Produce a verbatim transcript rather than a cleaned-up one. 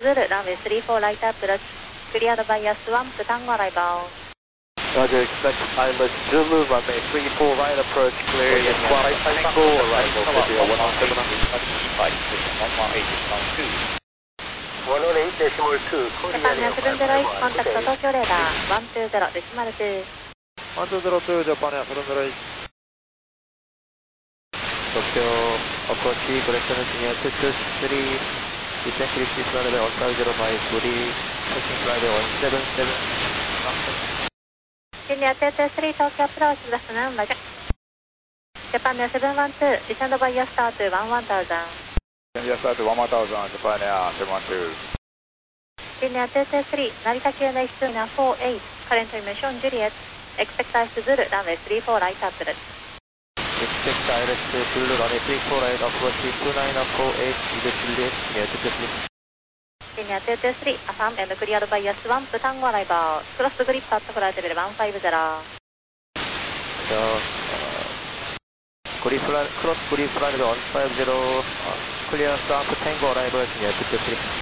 Zulu, runway three four right approach, cleared by a swamp tango arrival. Roger, expect pilot Zulu, runway three four right approach, cleared by swamp tango arrival, Libya one one seven nine. one one eight decimal two, Japan seven zero eight, contact Tokyo radar one two zero decimal two. one two zero two, Japan seven zero eight. Tokyo, approach, correction engineer two two three, descent six runway one five zero five, fully, taking flight one seven seven. Senior two two three, Tokyo approach, left number. Japan seven one two, descend by your start to one one thousand. Senior start to one one thousand, Japan seven one two. Senior two two three, Narita Q N H two nine four eight, current emission Juliet, expect I S Zulu, runway three four right approach. Expect I R S Zulu, runway three four right approach, two nine four eight, Juliet, Juliet, Senior two two three. Senior two two three, affirm and cleared by a swamp tango arrival, cross grip at flight level one five zero. So, uh, grip line, cross grip line one five zero, uh, clear swamp tango arrival, Senior two two three.